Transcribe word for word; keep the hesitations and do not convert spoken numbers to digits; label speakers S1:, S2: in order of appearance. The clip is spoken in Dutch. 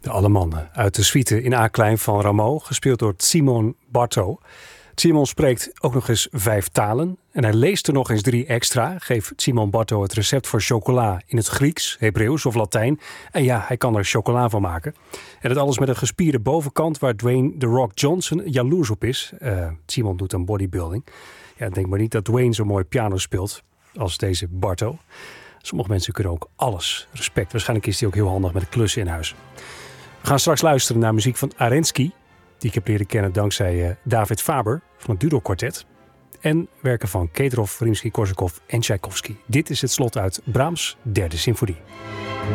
S1: De Allemannen uit de suite in A-klein van Rameau, gespeeld door Simon Barto. Simon spreekt ook nog eens vijf talen en hij leest er nog eens drie extra. Geeft Simon Barto het recept voor chocola in het Grieks, Hebreeuws of Latijn. En ja, hij kan er chocola van maken. En dat alles met een gespierde bovenkant waar Dwayne The Rock Johnson jaloers op is. Uh, Simon doet een bodybuilding. Ja, denk maar niet dat Dwayne zo mooi piano speelt als deze Barto. Sommige mensen kunnen ook alles. Respect. Waarschijnlijk is hij ook heel handig met de klussen in huis. We gaan straks luisteren naar muziek van Arensky, die ik heb leren kennen dankzij uh, David Faber van het Dudok Quartet. En werken van Kedrov, Rimsky-Korsakov en Tchaikovsky. Dit is het slot uit Brahms' derde symfonie.